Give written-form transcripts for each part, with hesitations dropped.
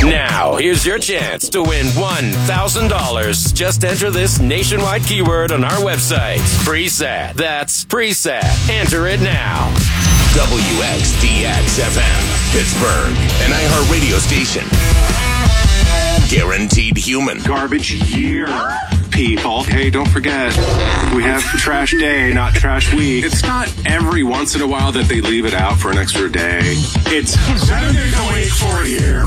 Now, here's your chance to win $1,000. Just enter this nationwide keyword on our website. Preset. That's preset. Enter it now. WXDX-FM, Pittsburgh, an iHeartRadio station. Guaranteed human. Garbage year, people. Hey, don't forget, we have trash day, not trash week. It's not every once in a while that they leave it out for an extra day. It's 7 days a week for a year.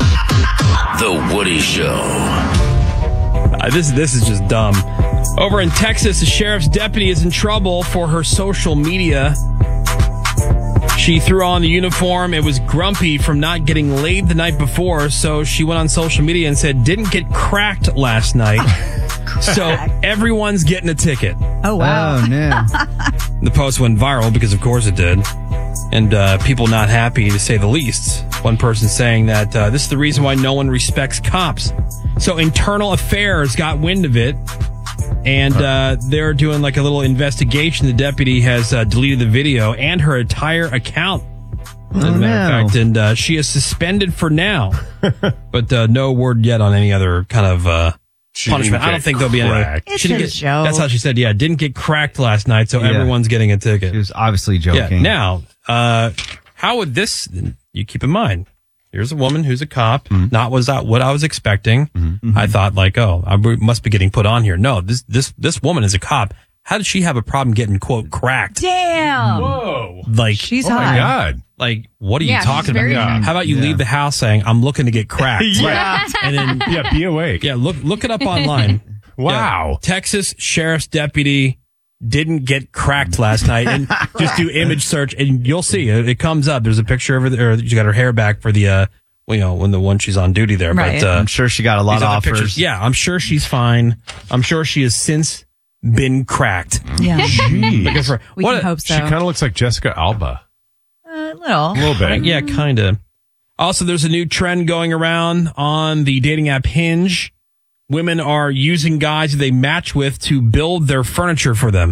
The Woody Show. This is just dumb. Over in Texas, a sheriff's deputy is in trouble for her social media. She threw on the uniform and was grumpy from not getting laid the night before, so she went on social media and said, didn't get cracked last night. So everyone's getting a ticket. Oh, wow. Oh, man. The post went viral because, of course, it did. And people not happy, to say the least. One person saying that this is the reason why no one respects cops. So Internal Affairs got wind of it. And they're doing like a little investigation. The deputy has deleted the video and her entire account, as a matter of fact. And she is suspended for now. But no word yet on any other kind of punishment. I don't think there'll be any. It's a joke. That's how she said, yeah, didn't get cracked last night, so everyone's getting a ticket. She was obviously joking. Yeah. Now, how would this, you keep in mind, here's a woman who's a cop. Not what I was expecting. I thought like, oh, I must be getting put on here. No, this woman is a cop. How did she have a problem getting, quote, cracked? Damn. Whoa. Like, She's Oh, hot. my God. like, what are you Yeah, talking she's very about? young. How about you leave the house saying, I'm looking to get cracked? Yeah. And then, Yeah, be awake. yeah, look it up online. Wow. Yeah, Texas sheriff's deputy didn't get cracked last night, and just do image search and you'll see it comes up. There's a picture of her, or she got her hair back for the, when the one she's on duty there. Right. But, I'm sure she got a lot these of other offers. pictures, yeah, I'm sure she's fine. I'm sure she has since been cracked. Yeah. Because We can hope so. She kind of looks like Jessica Alba. A little. A little bit. Yeah, kind of. Also, there's a new trend going around on the dating app Hinge. Women are using guys they match with to build their furniture for them.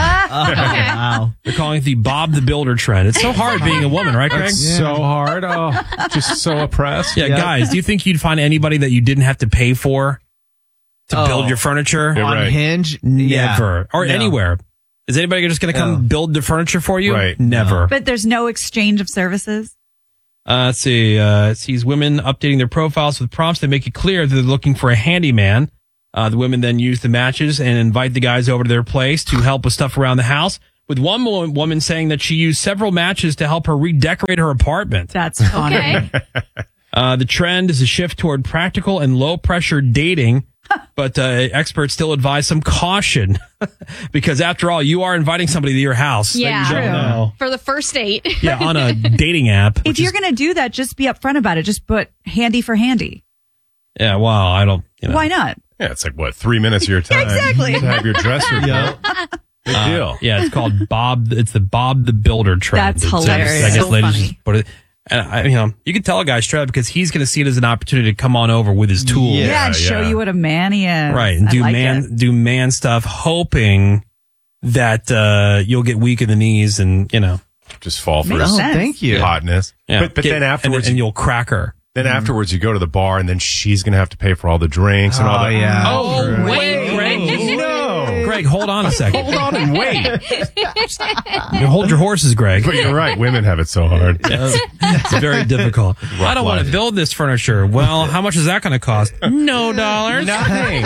Wow. They're calling it the Bob the Builder trend. It's so hard being a woman, right, Greg? It's so hard. Oh, just so oppressed. Yeah, guys, do you think you'd find anybody that you didn't have to pay for to build your furniture? Yeah, On right. Hinge? Never. Or No. anywhere. Is anybody just going to come build the furniture for you? Right. Never. But there's no exchange of services. Let's see. It sees women updating their profiles with prompts that make it clear that they're looking for a handyman. The women then use the matches and invite the guys over to their place to help with stuff around the house. With one woman saying that she used several matches to help her redecorate her apartment. That's funny. Okay. The trend is a shift toward practical and low-pressure dating, but experts still advise some caution because, after all, you are inviting somebody to your house. Yeah. that you don't know. For the first date. Yeah, on a dating app. If you're going to do that, just be upfront about it. Just put handy for handy. Yeah, well, I don't. Why not? Yeah, it's like, what, 3 minutes of your time Exactly. to have your dresser built. Big deal. Yeah, it's called Bob. It's the Bob the Builder trend. That's It's, hilarious. I guess So ladies funny. just put it. And you can tell a guy straight up because he's going to see it as an opportunity to come on over with his tools. Yeah, and show you what a man he is. Right, and I like it. do man stuff, hoping that you'll get weak in the knees and Just fall for Makes his sense. Thank you. hotness. yeah. But then afterwards, and you'll crack her. then afterwards you go to the bar and then she's going to have to pay for all the drinks and all Oh, that. yeah. Oh, wait, Greg. No. Greg, hold on a second. Hold on and wait. You hold your horses, Greg. But you're right. Women have it so hard. It's very difficult. I don't want to life. build this furniture. Well, how much is that going to cost? No dollars. Nothing.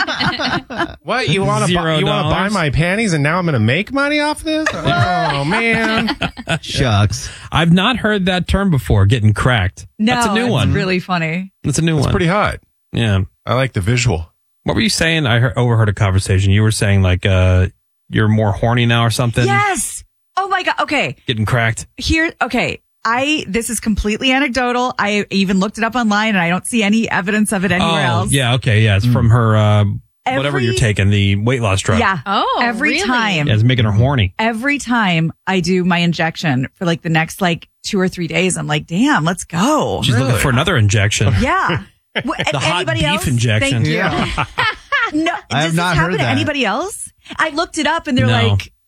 What, you want to $0? buy my panties and now I'm going to make money off this? Oh, man. Shucks. I've not heard that term before, getting cracked. No, That's a new it's one. really funny. That's a new It's one. pretty hot. Yeah. I like the visual. What were you saying? I overheard a conversation. You were saying like you're more horny now or something? Yes. Oh my God. Okay. Getting cracked? Okay. This is completely anecdotal. I even looked it up online and I don't see any evidence of it anywhere else. Yeah, okay, yeah. It's from her whatever Every- you're taking, the weight loss drug. Yeah. Oh, Every really? time. Yeah, it's making her horny. Every time I do my injection for like the next 2 or 3 days, I'm like, damn, let's go. She's looking for another injection. Yeah. The hot Anybody beef else? injection. Thank you. Yeah. No, I have does not this heard happen to that. anybody else? I looked it up and they're No. like,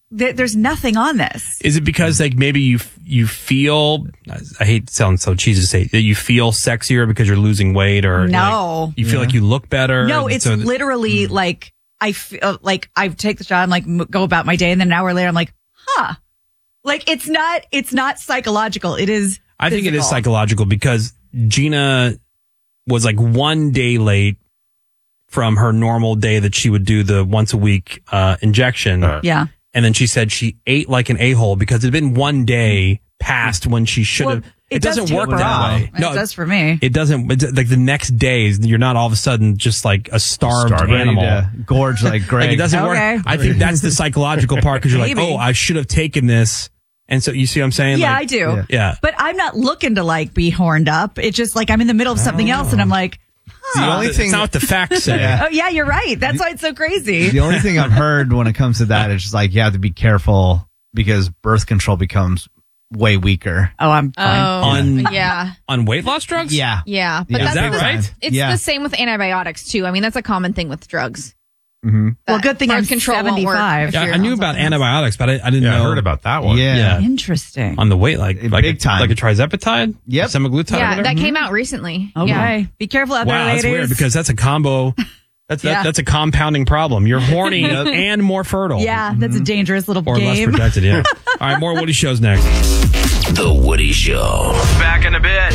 there's nothing on this. Is it because like maybe you feel, I hate to sound so cheesy to say, that you feel sexier because you're losing weight, or No. like, you feel like you look better? No, it's literally like I feel like I take the shot and like go about my day, and then an hour later I'm like, huh. Like it's not psychological. It is. I think it is physical. psychological because Gina was like one day late from her normal day that she would do the once a week injection. Yeah. And then she said she ate like an a-hole because it had been one day past when she should have. Well, it doesn't does work taper that off. way. It does for me. It doesn't. It's like the next days, you're not all of a sudden just like a starved Ready animal. to gorge like Greg. Like it doesn't Okay. work. I think that's the psychological part because you're like, Maybe. oh, I should have taken this. And so you see what I'm saying? Yeah, Like, I do. Yeah. But I'm not looking to like be horned up. It's just like I'm in the middle of something else and I'm like, The only It's thing not what the facts say. Yeah. oh yeah, you're right. That's why it's so crazy. The only thing I've heard when it comes to that is just like you have to be careful because birth control becomes way weaker. Oh, I'm fine. On Yeah. on weight loss drugs? Yeah. But Yeah. Is that right? It's Yeah. the same with antibiotics too. I mean, that's a common thing with drugs. Well, good thing birth I'm control won't work 75. if Yeah, you're I knew on about something else. antibiotics, but I didn't Yeah, I know. heard about that one. Yeah. Interesting. On the weight, like Big time. like a trizepatide? Yep. Semaglutide? or Yeah, whatever? that came out recently. Okay. Yeah. Be careful out Wow, there, that's ladies. weird because that's a combo. Yeah. That's a compounding problem. You're horny and more fertile. yeah, that's a dangerous little Or less game. protected, yeah. All right, more Woody Shows next. The Woody Show. Back in a bit.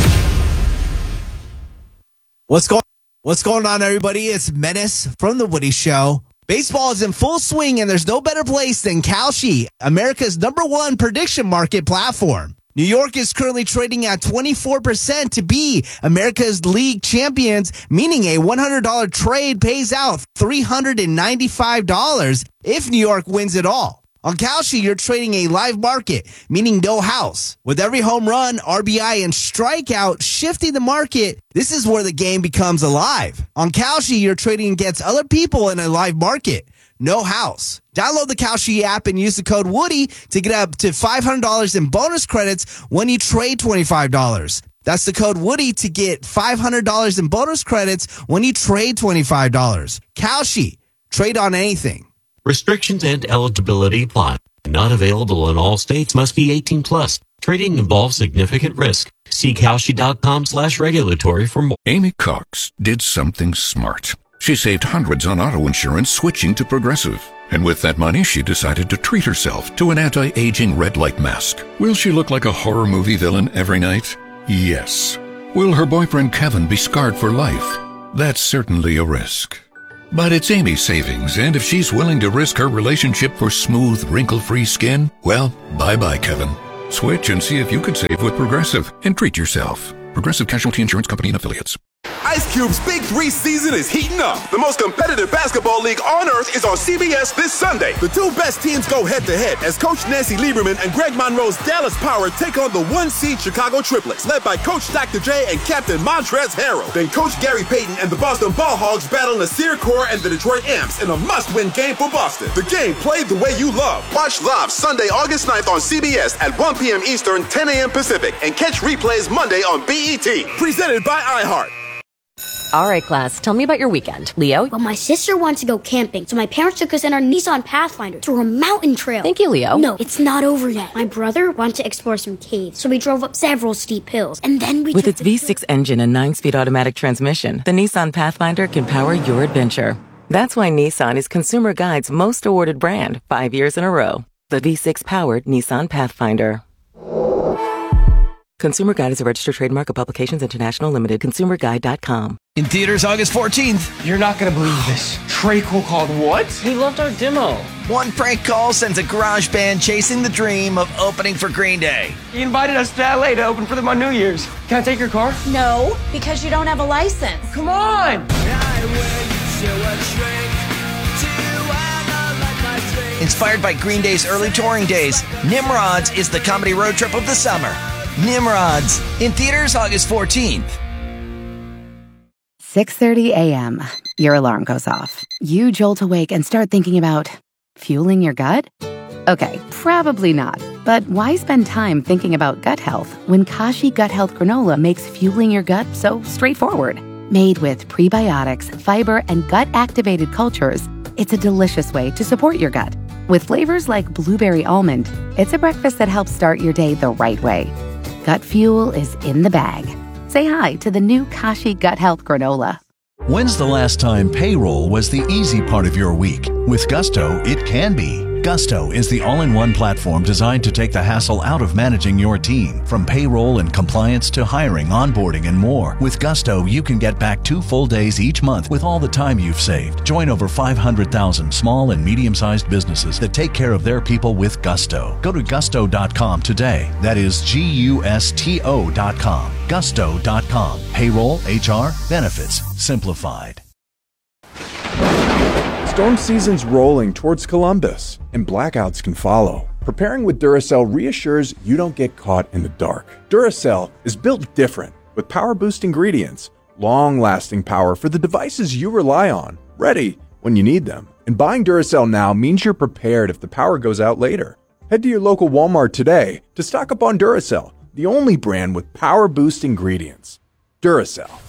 What's going on, everybody? It's Menace from The Woody Show. Baseball is in full swing, and there's no better place than Kalshi, America's #1 prediction market platform. New York is currently trading at 24% to be America's league champions, meaning a $100 trade pays out $395 if New York wins it all. On Kalshi, you're trading a live market, meaning no house. With every home run, RBI, and strikeout shifting the market, this is where the game becomes alive. On Kalshi, you're trading against other people in a live market. No house. Download the Kalshi app and use the code Woody to get up to $500 in bonus credits when you trade $25. That's the code Woody to get $500 in bonus credits when you trade $25. Kalshi. Trade on anything. Restrictions and eligibility apply. Not available in all states. Must be 18 plus. Trading involves significant risk. See Kalshi.com/regulatory for more. Amy Cox did something smart. She saved hundreds on auto insurance switching to Progressive. And with that money, she decided to treat herself to an anti-aging red light mask. Will she look like a horror movie villain every night? Yes. Will her boyfriend Kevin be scarred for life? That's certainly a risk. But it's Amy's savings, and if she's willing to risk her relationship for smooth, wrinkle-free skin, well, bye-bye, Kevin. Switch and see if you could save with Progressive and treat yourself. Progressive Casualty Insurance Company and Affiliates. Ice Cube's Big 3 season is heating up. The most competitive basketball league on earth is on CBS this Sunday. The two best teams go head-to-head as Coach Nancy Lieberman and Greg Monroe's Dallas Power take on the 1-seed Chicago Triplets, led by Coach Dr. J and Captain Montrezl Harrell. Then Coach Gary Payton and the Boston Ball Hogs battle Nasir Kaur and the Detroit Amps in a must-win game for Boston. The game played the way you love. Watch live Sunday, August 9th on CBS at 1 p.m. Eastern, 10 a.m. Pacific, and catch replays Monday on BET. Presented by iHeart. All right, class, tell me about your weekend. Leo? Well, my sister wanted to go camping, so my parents took us in our Nissan Pathfinder to a mountain trail. Thank you, Leo. No, it's not over yet. My brother wanted to explore some caves, so we drove up several steep hills, and then we With its V6 engine and 9-speed automatic transmission, the Nissan Pathfinder can power your adventure. That's why Nissan is Consumer Guide's most awarded brand 5 years in a row. The V6-powered Nissan Pathfinder. Consumer Guide is a registered trademark of Publications International Limited. ConsumerGuide.com. In theaters August 14th. You're not going to believe this. Trey Cole called what? He loved our demo. One prank call sends a garage band chasing the dream of opening for Green Day. He invited us to LA to open for them on New Year's. Can I take your car? No, because you don't have a license. Come on! Inspired by Green Day's early touring days, Nimrods is the comedy road trip of the summer. Nimrods, in theaters August 14th. 6:30 a.m. Your alarm goes off. You jolt awake and start thinking about fueling your gut? Okay, probably not. But why spend time thinking about gut health when Kashi Gut Health Granola makes fueling your gut so straightforward? Made with prebiotics, fiber, and gut-activated cultures, it's a delicious way to support your gut. With flavors like blueberry almond, it's a breakfast that helps start your day the right way. Gut Fuel is in the bag. Say hi to the new Kashi Gut Health Granola. When's the last time payroll was the easy part of your week? With Gusto, it can be. Gusto is the all-in-one platform designed to take the hassle out of managing your team. From payroll and compliance to hiring, onboarding, and more. With Gusto, you can get back 2 full days each month with all the time you've saved. Join over 500,000 small and medium-sized businesses that take care of their people with Gusto. Go to gusto.com today. That is Gusto.com. Gusto.com. Payroll, HR, benefits, simplified. Storm season's rolling towards Columbus, and blackouts can follow. Preparing with Duracell reassures you don't get caught in the dark. Duracell is built different, with power-boost ingredients, long-lasting power for the devices you rely on, ready when you need them. And buying Duracell now means you're prepared if the power goes out later. Head to your local Walmart today to stock up on Duracell, the only brand with power-boost ingredients. Duracell.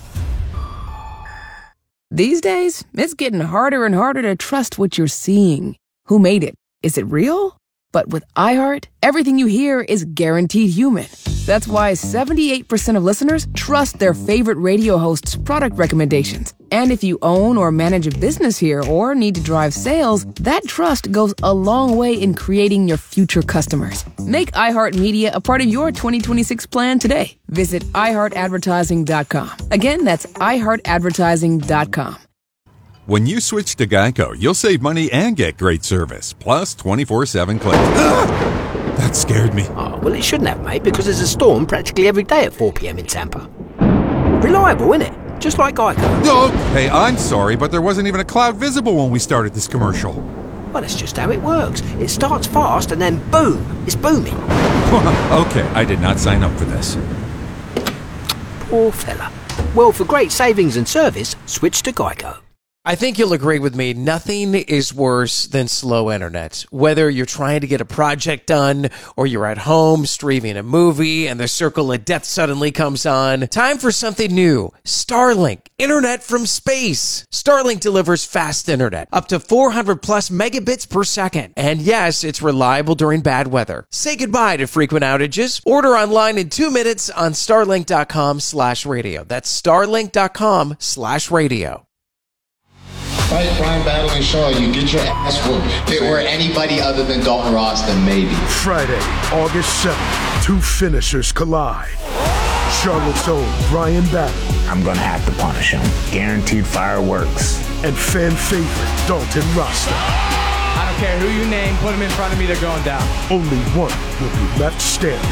These days, it's getting harder and harder to trust what you're seeing. Who made it? Is it real? But with iHeart, everything you hear is guaranteed human. That's why 78% of listeners trust their favorite radio hosts' product recommendations. And if you own or manage a business here or need to drive sales, that trust goes a long way in creating your future customers. Make iHeartMedia a part of your 2026 plan today. Visit iHeartAdvertising.com. Again, that's iHeartAdvertising.com. When you switch to Geico, you'll save money and get great service, plus 24/7 claims. That scared me. Oh, well, it shouldn't have, mate, because there's a storm practically every day at 4 p.m. in Tampa. Reliable, isn't it? Just like Geico. Hey, I'm sorry, but there wasn't even a cloud visible when we started this commercial. Well, that's just how it works. It starts fast and then boom, it's booming. Okay, I did not sign up for this. Poor fella. Well, for great savings and service, switch to Geico. I think you'll agree with me. Nothing is worse than slow internet. Whether you're trying to get a project done or you're at home streaming a movie and the circle of death suddenly comes on, time for something new. Starlink, internet from space. Starlink delivers fast internet, up to 400 plus megabits per second. And yes, it's reliable during bad weather. Say goodbye to frequent outages. Order online in 2 minutes on starlink.com/radio. That's starlink.com/radio. Fight crime, battle, and Shaw, you get your ass whooped. If it were anybody other than Dalton Ross, then maybe. Friday, August 7th, 2 finishers collide. Charlotte's own Brian Battle. I'm gonna have to punish him. Guaranteed fireworks. And fan favorite Dalton Rasta. I don't care who you name, put him in front of me, they're going down. Only one will be left standing.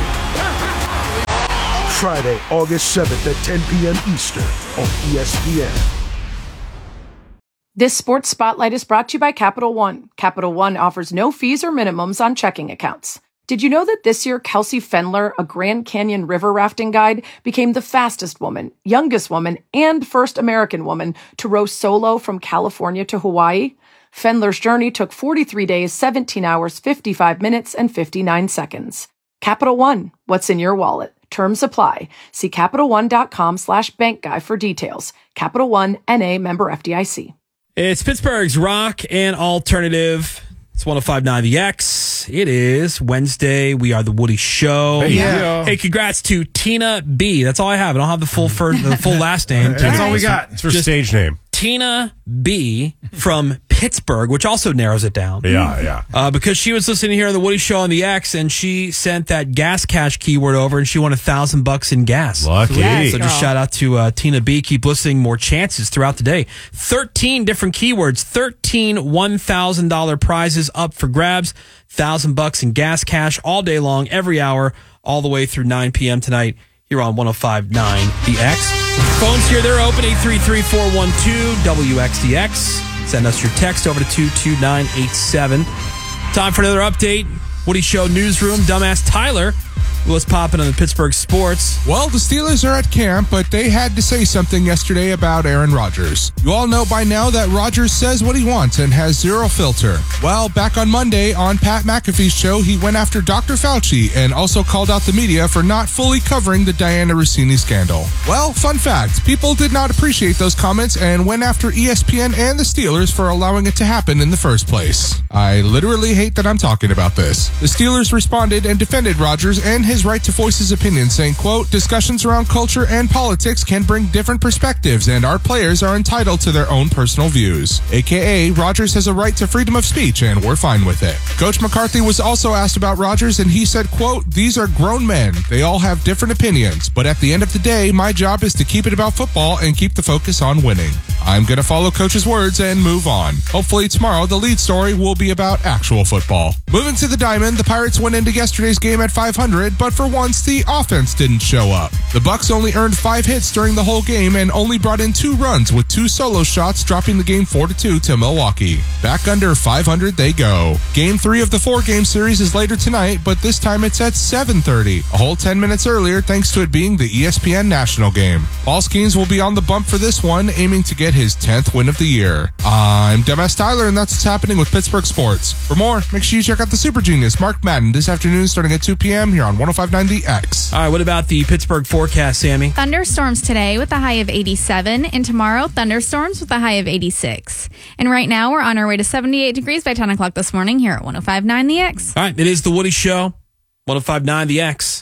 Friday, August 7th at 10 p.m. Eastern on ESPN. This Sports Spotlight is brought to you by Capital One. Capital One offers no fees or minimums on checking accounts. Did you know that this year Kelsey Fendler, a Grand Canyon river rafting guide, became the fastest woman, youngest woman, and first American woman to row solo from California to Hawaii? Fendler's journey took 43 days, 17 hours, 55 minutes, and 59 seconds. Capital One, what's in your wallet? Terms apply. See CapitalOne.com/bankguy for details. Capital One, N.A. member FDIC. It's Pittsburgh's rock and alternative. It's 105.9 The X. It is Wednesday. We are the Woody Show. Hey, congrats to Tina B. That's all I have. I don't have the full last name. That's all we got. It's her stage name. Tina B. from Pittsburgh, which also narrows it down. Yeah. Because she was listening here on the Woody Show on the X, and she sent that gas cash keyword over, and she won $1,000 in gas. Lucky. So just shout out to Tina B. Keep listening. More chances throughout the day. 13 different keywords. 13 $1,000 prizes up for grabs. $1,000 in gas cash all day long, every hour, all the way through 9 p.m. tonight here on 105.9 The X. Phones here, they're open, 833-412-WXDX. Send us your text over to 22987. Time for another update. Woody Show Newsroom. Dumbass Tyler What's popping on the Pittsburgh sports? Well, the Steelers are at camp, but they had to say something yesterday about Aaron Rodgers. You all know by now that Rodgers says what he wants and has zero filter. Well, back on Monday on Pat McAfee's show, he went after Dr. Fauci and also called out the media for not fully covering the Diana Rossini scandal. Well, fun fact, people did not appreciate those comments and went after ESPN and the Steelers for allowing it to happen in the first place. I literally hate that I'm talking about this. The Steelers responded and defended Rodgers and his right to voice his opinion, saying, quote, discussions around culture and politics can bring different perspectives, and our players are entitled to their own personal views. AKA, Rodgers has a right to freedom of speech, and we're fine with it. Coach McCarthy was also asked about Rodgers, and he said, quote, these are grown men. They all have different opinions, but at the end of the day, my job is to keep it about football and keep the focus on winning. I'm going to follow Coach's words and move on. Hopefully tomorrow, the lead story will be about actual football. Moving to the Diamond, the Pirates went into yesterday's game at 500, but for once, the offense didn't show up. The Bucks only earned 5 hits during the whole game and only brought in 2 runs with 2 solo shots, dropping the game 4-2 to Milwaukee. Back under 500 they go. Game 3 of the 4-game series is later tonight, but this time it's at 7:30, a whole 10 minutes earlier thanks to it being the ESPN national game. Paul Skeens will be on the bump for this one, aiming to get his 10th win of the year. I'm Dumbass Tyler, and that's what's happening with Pittsburgh sports. For more, make sure you check out the Super Genius, Mark Madden, this afternoon starting at 2 p.m. here on 105.9 The X. All right, what about the Pittsburgh forecast, Sammy? Thunderstorms today with a high of 87, and tomorrow, thunderstorms with a high of 86. And right now, we're on our way to 78 degrees by 10 o'clock this morning here at 105.9 The X. All right, it is The Woody Show, 105.9 The X.